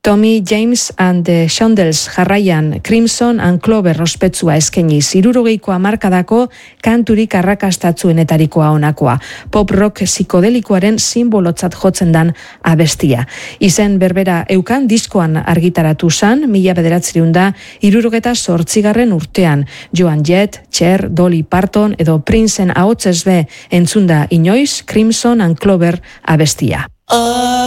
Tommy James and the Shondells jarraian Crimson and Clover ospetsua eskeniz, 60ko hamarkadako kanturik arrakastatzuenetarikoa honakoa. Pop rock psikodelikoaren simbolotzat jotzen dan abestia. Izen berbera eukan diskoan argitaratu zan, 1968 urtean. Joan Jett, Cher, Dolly Parton edo Princeen ahotsez be entzunda inoiz Crimson and Clover abestia.